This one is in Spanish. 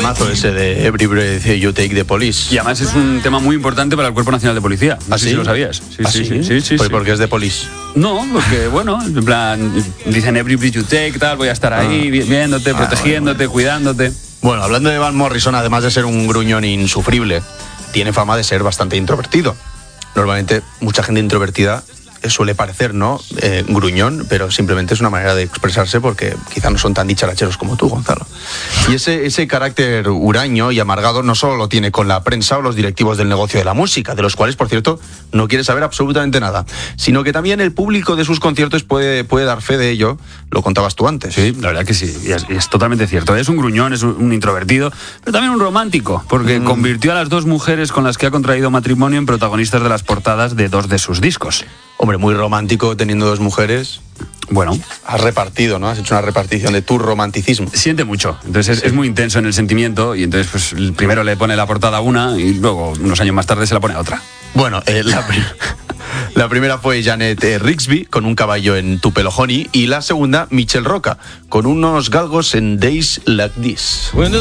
temazo ese de Every Breath You Take de Police. Y además es un tema muy importante para el Cuerpo Nacional de Policía. No sé si lo sabías. Sí. Pues porque es de Police. No, porque bueno, en plan, dicen Every Breath You Take, tal, voy a estar ahí viéndote, protegiéndote, cuidándote. Bueno, hablando de Van Morrison, además de ser un gruñón insufrible, tiene fama de ser bastante introvertido. Normalmente mucha gente introvertida suele parecer, ¿no? Gruñón, pero simplemente es una manera de expresarse porque quizá no son tan dicharacheros como tú, Gonzalo. Y ese carácter huraño y amargado no solo lo tiene con la prensa o los directivos del negocio de la música, de los cuales, por cierto, no quiere saber absolutamente nada, sino que también el público de sus conciertos puede dar fe de ello. Lo contabas tú antes. Sí, la verdad que sí, y es totalmente cierto. Es un gruñón, es un introvertido, pero también un romántico, porque convirtió a las dos mujeres con las que ha contraído matrimonio en protagonistas de las portadas de 2 de sus discos. Hombre, muy romántico teniendo 2 mujeres. Bueno, has repartido, ¿no? Has hecho una repartición de tu romanticismo. Siente mucho, entonces es muy intenso en el sentimiento y entonces pues primero le pone la portada a una y luego unos años más tarde se la pone a otra. Bueno, la primera fue Janet Rigsby con un caballo en Tupelo Honey y la segunda Michelle Roca con unos galgos en Days Like This.